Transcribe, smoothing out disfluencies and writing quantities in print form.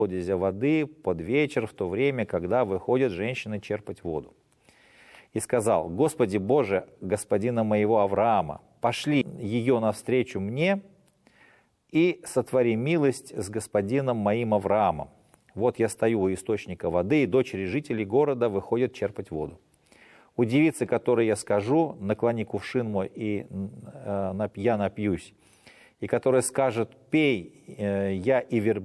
колодезя воды под вечер, в то время, когда выходят женщины черпать воду. И сказал: Господи Боже, господина моего Авраама, пошли ее навстречу мне и сотвори милость с господином моим Авраамом. Вот я стою у источника воды, и дочери жителей города выходят черпать воду. У девицы, которой я скажу, наклони кувшин мой, и я напьюсь, и которая скажет: пей, я и верблюд,